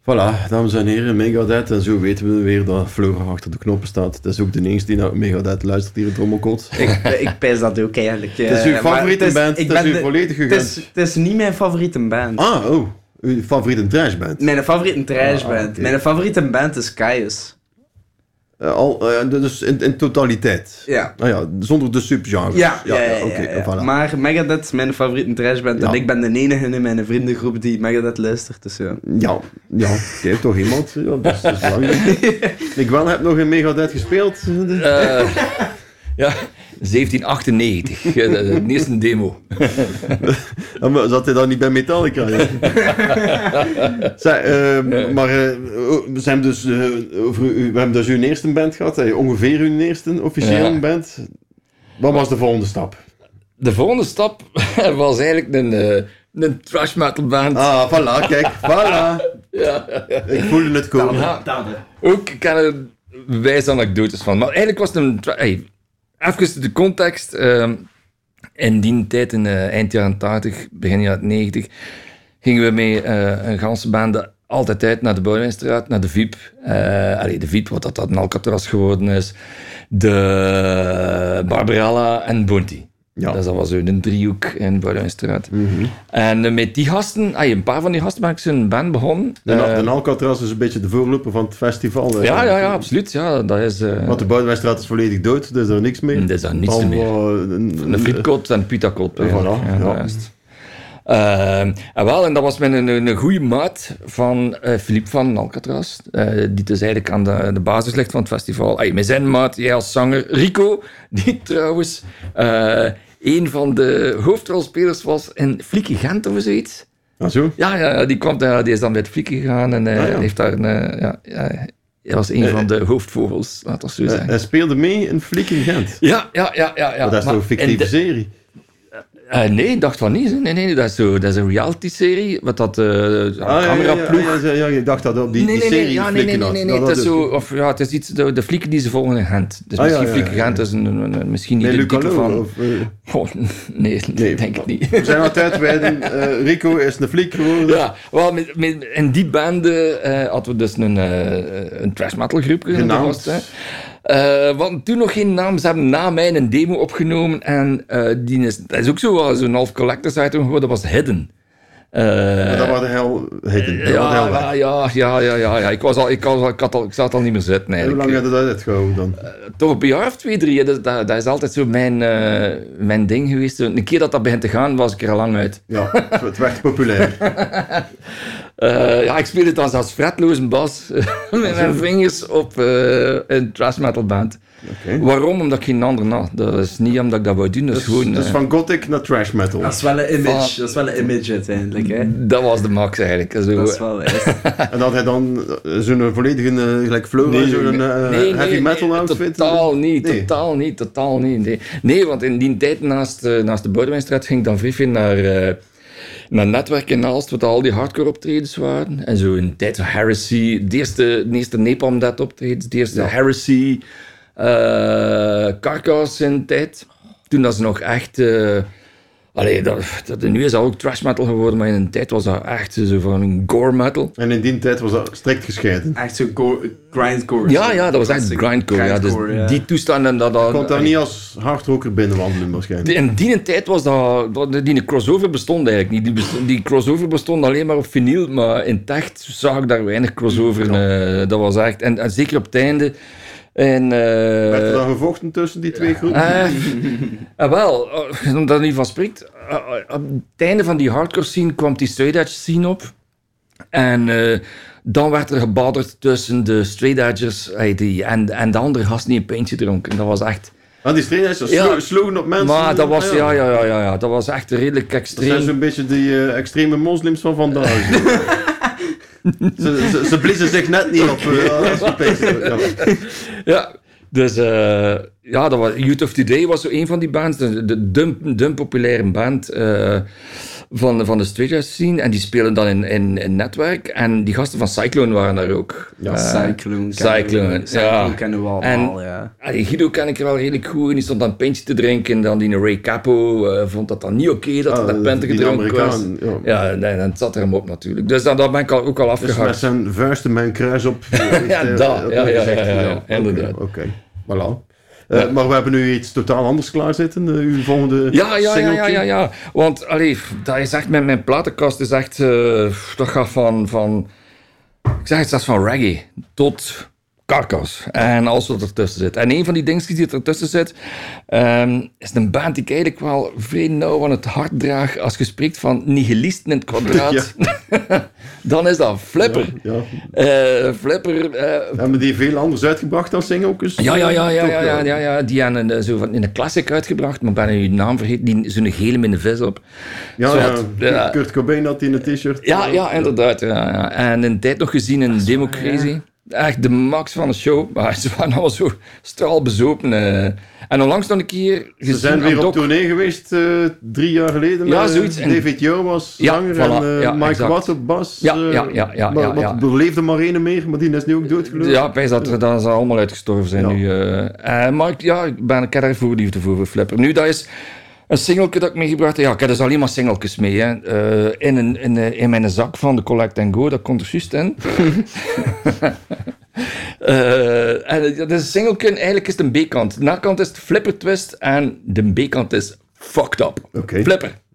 Voilà, dames en heren, Megadeth. En zo weten we weer dat Flora achter de knoppen staat. Het is ook de enige die naar Megadeth luistert hier in Trommelkot. Ik pijs dat ook eigenlijk. Het is uw favoriete band, het is uw volledige gegund. Het is niet mijn favoriete band. Ah, oh. Uw favoriete trashband? Mijn favoriete trashband. Okay. Mijn favoriete band is Caius. Dus in totaliteit? Ja. Ah ja, zonder de subgenres? Ja. Okay, voilà. Maar Megadeth is mijn favoriete trashband. En ik ben de enige in mijn vriendengroep die Megadeth luistert. Dus ja. Ja, kijk, toch iemand. Ja, dat is belangrijk. Ik wel heb nog in Megadeth gespeeld. Ja, 1798. De eerste demo. Zat hij dan niet bij Metallica? Ja? We hebben dus uw eerste band gehad. Ongeveer uw eerste officiële band. Wat was de volgende stap? De volgende stap was eigenlijk een thrash metal band. Ah, voilà, kijk. Voilà. Ja. Ik voelde het komen. Ook, ik ken er wijze anekdotes van. Maar eigenlijk was het een... Even de context. In die tijd, in eind jaren 80, begin jaren 90, gingen we met een ganse band altijd uit naar de Bouwwijnstraat, naar de VIP. De VIP, wat dat een Alcatraz geworden is. De Barbarella en Bounty. Ja. Dus dat was een driehoek in de Bouwwijnstraat. Mm-hmm. En met die gasten, een paar van die gasten ben ik zo'n band begonnen. De Alcatraz is een beetje de voorloper van het festival. Ja, absoluut. Ja, dat is, want de Bouwwijnstraat is volledig dood, dus er is niks meer. Er is daar niets meer. Een Flipkot en Pitakot. En dat was met een goede maat van Philippe van Alcatraz, die dus eigenlijk aan de basis ligt van het festival. Met zijn maat, jij als zanger, Rico, die trouwens een van de hoofdrolspelers was in Flieke Gent of zoiets. Ah, zo? Ja, die is dan bij het Flieke gegaan en heeft daar hij was een van de hoofdvogels, laat dat zo zeggen. Hij speelde mee in Flieke Gent? Ja. Maar dat is toch een fictieve serie? Nee, ik dacht van niet. Nee, dat is een reality-serie. Wat dat cameraploeg... Ja, ik dacht dat op die serie Nee. Het is zo... Of ja, het is iets... De flieken die ze volgen in Gent. Dus misschien Flieken Gent is misschien niet de titel van... Nee, denk ik niet. We zijn altijd bij Rico is een fliek geworden. Ja, wel, in die banden hadden we dus een thrash metal groep genaamd. Want toen nog geen naam. Ze hebben na mij een demo opgenomen en dat is ook zo'n half collectors item geworden. Dat was Hidden. Dat was heel Hidden. Ja. Ik zat al niet meer zitten eigenlijk. Hoe lang heb je dat uitgehouden dan? Toch op een jaar of 2, 3. Dat is altijd zo mijn ding geweest. Een keer dat begint te gaan, was ik er al lang uit. Ja, het werd populair. Ik speelde dan als fretloze bas met mijn vingers op een thrash metal band. Okay. Waarom? Omdat ik geen ander had. Dat is niet omdat ik dat wou doen. Dat is gewoon, dus van gothic naar thrash metal. Dat is wel een image. Dat is wel een image uiteindelijk. Hè? Dat was de max eigenlijk. Zo. Dat is wel En had hij dan zo'n volledige, gelijk Flora, heavy metal outfit? Totaal niet. Nee, want in die tijd naast de Bouwwijnstraat ging ik dan vrij veel naar Netwerk in Aalst, wat al die hardcore optredens waren. En zo in de tijd van Heresy, de eerste Napalm Death optredens, de eerste Heresy, Carcass in de tijd. Toen dat ze nog echt... nu is dat ook thrash metal geworden, maar in een tijd was dat echt zo van een gore metal. En in die tijd was dat strikt gescheiden? Echt zo grindcore. Ja, dat was echt grindcore. Dus die toestanden... Je kon daar niet als hardrocker binnenwandelen waarschijnlijk. In die tijd was die crossover bestond eigenlijk niet. Die crossover bestond alleen maar op vinyl, maar in het echt zag ik daar weinig crossover. Dat was echt... En zeker op het einde... werd er dan gevochten tussen die twee groepen? Wel, omdat er niet van spreekt. Op het einde van die hardcore scene kwam die straight edge scene op. En dan werd er gebadderd tussen de straight edgers en de andere gasten die een pintje dronken. Dat was echt... Die straight edgers sloegen op mensen? Maar dat was, dat was echt redelijk extreem. Dat zijn zo'n beetje die extreme moslims van vandaag. Ze bliezen zich net niet op. Ja, dus dat was Youth of Today was zo een van die bands, de populaire band. van de straight edge scene. En die spelen dan in netwerk. En die gasten van Cyclone waren daar ook. Ja, Cyclone kennen we allemaal, ja. Guido ken ik er wel redelijk goed. En die stond aan een pintje te drinken. En dan die Ray Capo vond dat dan niet oké dat er dat pint gedronken was. Ja, nee, dan zat er hem op natuurlijk. Dus dan ben ik ook al afgehakt. Dus met zijn vuist en mijn kruis op. Ja, inderdaad. Oké, voilà. Maar we hebben nu iets totaal anders klaarzitten, uw volgende singeltje. Ja. Want, dat is echt, mijn platenkast is echt, dat gaat van ik zeg het zelfs van reggae tot Carcass en alles wat ertussen zit. En een van die dingetjes die ertussen zit, is een band die ik eigenlijk wel vrij nauw aan het hart draag als je spreekt van nihilisten in het kwadraat. Ja. Dan is dat Flipper. Ja. Flipper. Hebben die veel anders uitgebracht dan singeltjes? Ja. Die hebben zo in een classic uitgebracht, maar ik ben nu de naam vergeten, die zo'n gele met een vis op. Kurt Cobain had die in een t-shirt. Ja, inderdaad. Ja. En in de tijd nog gezien in Democracy. Ja. Echt de max van de show. Maar ze waren allemaal zo straalbezopen. En onlangs nog een keer gezien... Ze zijn weer op tournee geweest 3 jaar geleden. Ja, zoiets. David Jo was zanger en Mike Watt op bas. Er leefde maar één meer, maar die is nu ook doodgelopen. Ja, bij dat ze allemaal uitgestorven zijn nu. Maar ik heb er voor liefde voor Flipper. Nu, dat is... Een singeltje dat ik meegebracht heb. Ja, ik heb dus alleen maar singeltjes mee. Hè. In mijn zak van de Collect & Go, dat komt er juist in. En dat is een singeltje, eigenlijk is het een B-kant. De A-kant is Flipper Twist en de B-kant is Fucked Up. Okay. Flipper.